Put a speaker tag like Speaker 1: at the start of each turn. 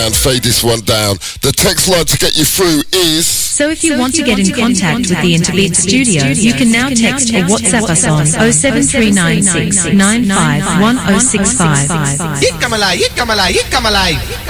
Speaker 1: And fade this one down. The text line to get you through is...
Speaker 2: So if you want to get in contact with the Interbeat Studio, you can now text or WhatsApp us on 07396 951065.